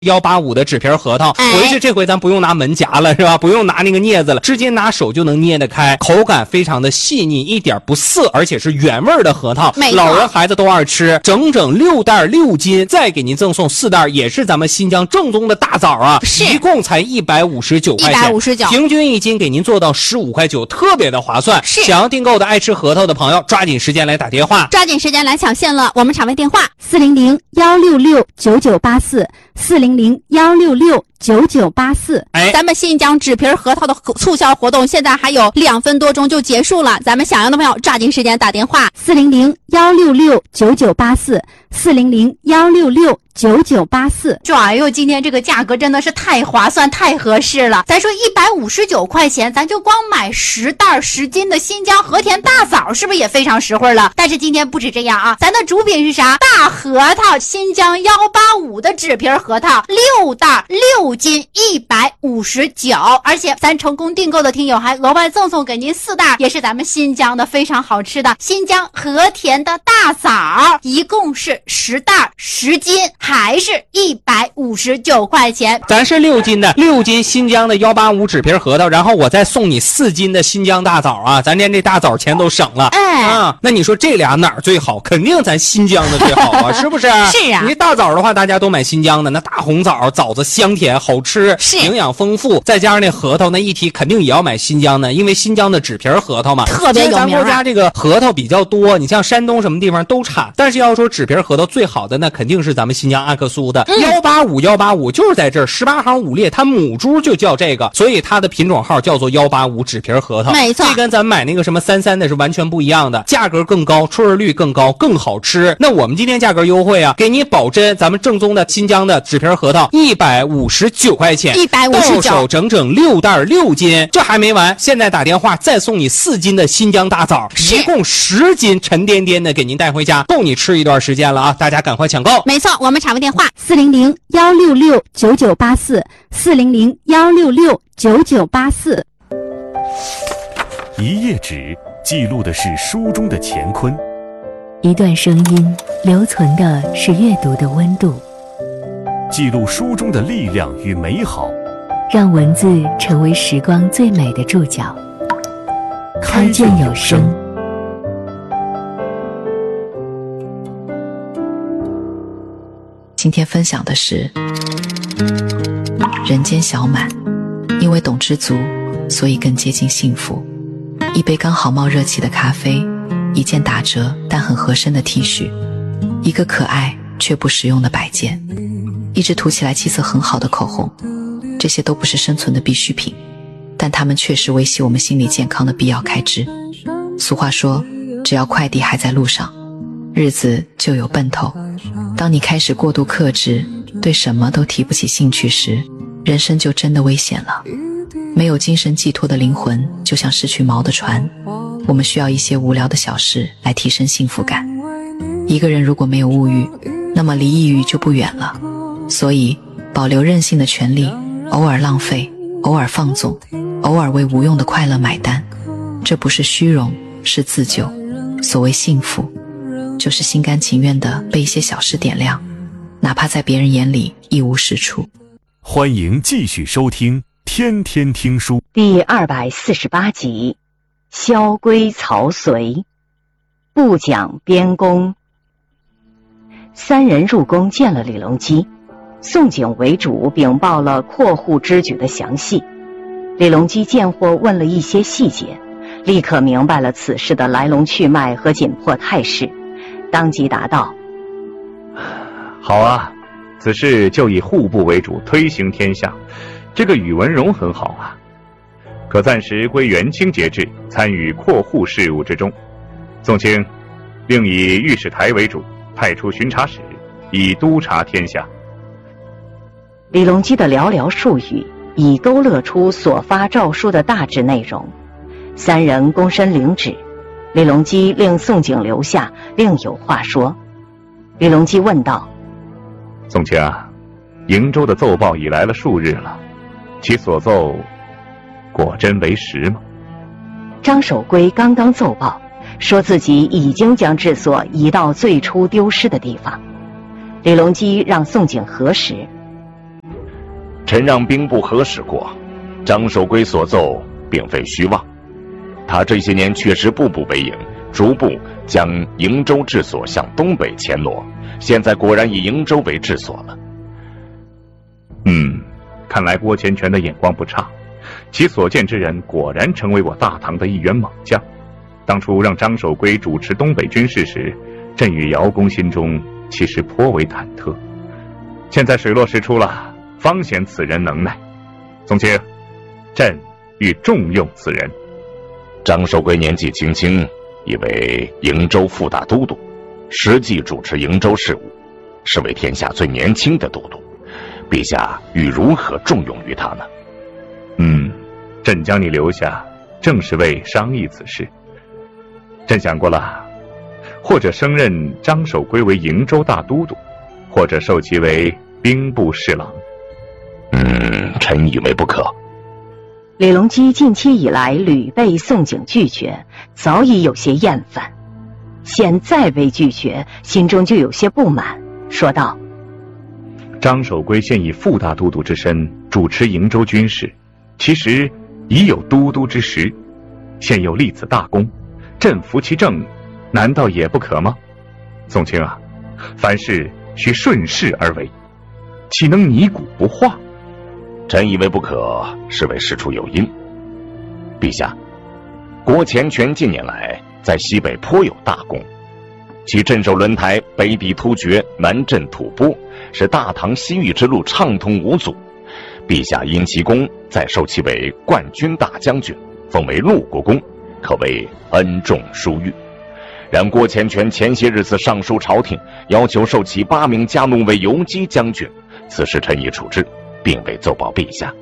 185的纸皮核桃，回去这回咱不用拿门夹了是吧？不用拿那个镊子了，直接拿手就能捏得开，口感非常的细腻，一点不涩，而且是原味的核桃，老人孩子都爱吃。整整6袋6斤，再给您赠送4袋，也是咱们新疆正宗的大枣啊，一共才159块钱，159，平均1斤给您做到15块9，特别的划算。想要订购的爱吃核桃的朋友，抓紧时间来打电话， 抓紧时间来抢现了。我们场外电话400-166-9984，400-166-9984。咱们新疆纸皮核桃的促销活动现在还有2分多钟就结束了，咱们想要的朋友抓紧时间打电话400-166-9984，400-166-9984。哎呦，今天这个价格真的是太划算太合适了。咱说159块钱，咱就光买10袋10斤的新疆和田大枣，是不是也非常实惠了？但是今天不止这样啊，咱的主品是啥？大核桃，新疆185的纸皮核桃，6袋6斤159，而且咱成功订购的听友还额外赠送给您4袋，也是咱们新疆的非常好吃的新疆和田的大枣，一共是10袋10斤，还是159块钱。 咱是6斤的，6斤新疆的185纸皮核桃，然后我再送你4斤的新疆大枣啊，咱连这大枣钱都省了。那你说这俩哪儿最好？肯定咱新疆的最好啊，是不是？ 是啊。 你大枣的话，大家都买新疆的，那大红枣，枣子香甜好吃，营养丰富，再加上那核桃，那一提肯定也要买新疆的，因为新疆的纸皮核桃嘛， 特别有名。 咱国家这个核桃比较多，你像山东什么地方都产，但是要说纸皮核桃最好的，那肯定是咱们新疆阿克苏的185就是在这儿18行5列，它母猪就叫这个，所以它的品种号叫做185纸皮核桃。 没错， 这跟咱买那个什么33的是完全不一样的，价格更高，出味率更高，更好吃。那我们今天价格优惠啊，给你保真咱们正宗的新疆的纸皮核桃159块钱，159，到手整整6袋6斤。这还没完，现在打电话再送你4斤的新疆大枣，一共10斤沉甸甸的给您带回家，够你吃一段时间了啊！大家赶快抢购。 没错，我们场外电话400-166-9984，400-166-9984。 一页纸记录的是书中的乾坤， 一段声音留存的是阅读的温度， 记录书中的力量与美好， 让文字成为时光最美的注脚。开卷有声。 今天分享的是人间小满，因为懂知足，所以更接近幸福。一杯刚好冒热气的咖啡，一件打折但很合身的 T 恤，一个可爱却不实用的摆件，一支涂起来气色很好的口红，这些都不是生存的必需品，但它们确实维系我们心理健康的必要开支。俗话说，只要快递还在路上，日子就有奔头。当你开始过度克制，对什么都提不起兴趣时，人生就真的危险了。没有精神寄托的灵魂就像失去锚的船，我们需要一些无聊的小事来提升幸福感。一个人如果没有物欲，那么离抑郁就不远了。所以保留任性的权利，偶尔浪费，偶尔放纵，偶尔为无用的快乐买单，这不是虚荣，是自救。所谓幸福，就是心甘情愿地被一些小事点亮，哪怕在别人眼里一无是处。 欢迎继续收听天天听书第248集，萧规曹随，不讲边功。3人入宫见了李隆基，宋璟为主禀报了扩户之举的详细。李隆基见货问了一些细节，立刻明白了此事的来龙去脉和紧迫态势，当即答道： 好啊，此事就以户部为主推行天下，这个宇文荣很好啊，可暂时归元清节制，参与扩户事务之中。宋卿另以御史台为主，派出巡查使，以督察天下。 李隆基的寥寥数语已勾勒出所发诏书的大致内容。3人躬身领旨，李隆基令宋璟留下，另有话说。李隆基问道： 宋卿啊，瀛州的奏报已来了数日了，其所奏果真为实吗？ 张守珪刚刚奏报，说自己已经将治所移到最初丢失的地方。李隆基让宋璟核实， 臣让兵部核实过，张守珪所奏并非虚妄，他这些年确实步步为营，逐步将营州治所向东北迁挪，现在果然以营州为治所了。 看来郭钱权的眼光不差，其所见之人果然成为我大唐的一员猛将。当初让张守珪主持东北军事时，朕与姚公心中其实颇为忐忑，现在水落石出了，方显此人能耐。宗卿，朕欲重用此人。 张守珪年纪轻轻，已为营州副大都督，实际主持营州事务，是为天下最年轻的都督。陛下欲如何重用于他呢？ 朕将你留下，正是为商议此事。朕想过了，或者升任张守珪为营州大都督，或者授其为兵部侍郎。 臣以为不可。 李隆基近期以来屡被宋璟拒绝，早已有些厌烦，现在被拒绝，心中就有些不满，说道： 张守珪现以副大都督之身主持营州军事，其实已有都督之实，现又立此大功，朕服其政，难道也不可吗？宋卿啊，凡事需顺势而为，岂能泥古不化？ 臣以为不可，是为事出有因。陛下，郭钱权近年来在西北颇有大功，其镇守轮台，北抵突厥，南镇吐蕃，使大唐西域之路畅通无阻。陛下因其功，再授其为冠军大将军，封为陆国公，可谓恩重殊遇。然郭钱权前些日子上书朝廷，要求授其8名家奴为游击将军，此事臣已处置，并未奏报陛下。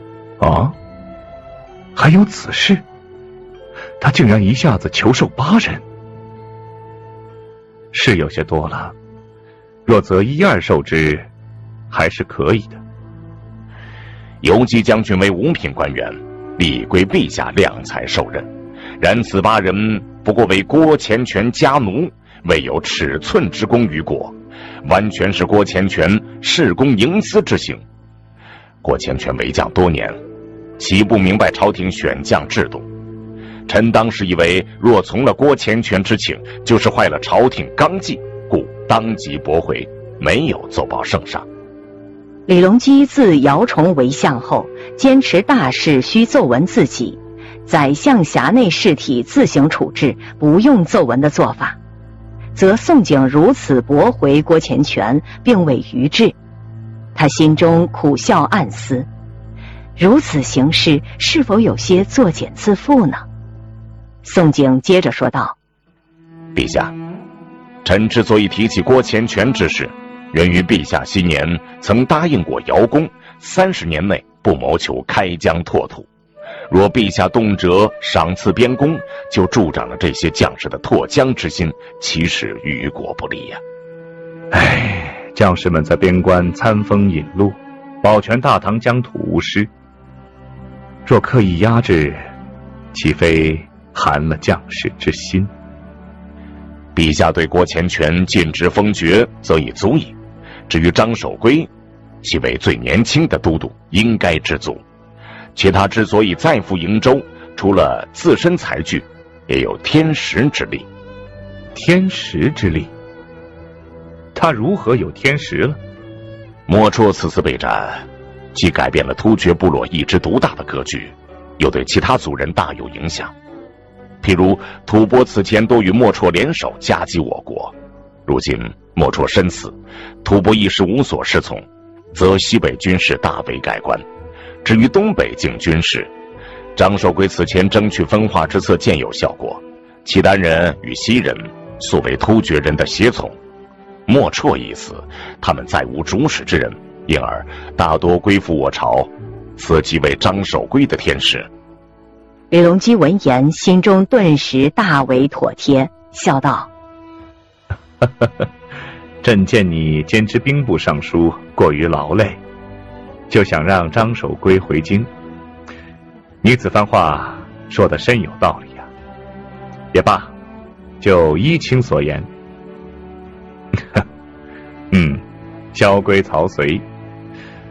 还有此事？他竟然一下子求授8人，是有些多了，若择1、2授之，还是可以的。 游击将军为5品官员，理归陛下量才授任，然此8人不过为郭钱权家奴，未有尺寸之功于国，完全是郭钱权恃功营私之行。郭钱权为将多年，岂不明白朝廷选将制度？臣当时以为，若从了郭钱权之请，就是坏了朝廷纲纪，故当即驳回，没有奏报圣上。 李隆基自姚崇为相后，坚持大事需奏闻自己，宰相辖内事体自行处置，不用奏闻的做法，则宋璟如此驳回郭钱权，并未逾制。他心中苦笑暗思，如此行事是否有些作茧自缚呢？宋璟接着说道： 陛下，臣之所以提起郭钱权之事，源于陛下昔年曾答应过姚公，30年内不谋求开疆拓土。若陛下动辄赏赐边功，就助长了这些将士的拓疆之心，其实于国不利呀。 将士们在边关餐风饮露，保全大唐疆土无失。若刻意压制，岂非寒了将士之心？ 陛下对郭钱权尽职封爵，则已足矣。至于张守珪，其为最年轻的都督，应该知足。且他之所以再赴营州，除了自身才具，也有天时之力。 天时之力？他如何有天时了？ 莫绰此次备战，既改变了突厥部落一枝独大的格局，又对其他族人大有影响。譬如吐蕃此前都与莫绰联手夹击我国，如今莫绰身死，吐蕃一时无所适从，则西北军事大为改观。至于东北境军事，张守珪此前争取分化之策渐有效果，契丹人与西人素为突厥人的胁从，莫绰一死，他们再无主使之人，因而大多归附我朝，此即为张守珪的天时。 李隆基闻言，心中顿时大为妥帖，笑道： 朕见你兼职兵部尚书过于劳累，就想让张守珪回京。你此番话说得深有道理啊。也罢，就依卿所言。萧规曹随，